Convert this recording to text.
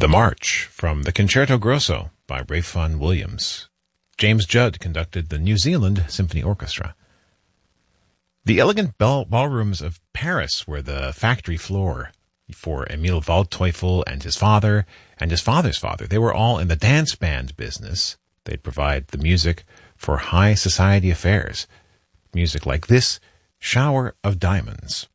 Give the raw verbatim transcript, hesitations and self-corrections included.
The March from the Concerto Grosso by Ralph Vaughan Williams. James Judd conducted the New Zealand Symphony Orchestra. The elegant ball- ballrooms of Paris were the factory floor for Emil Waldteufel and his father and his father's father. They were all in the dance band business. They'd provide the music for high society affairs. Music like this, Shower of Diamonds.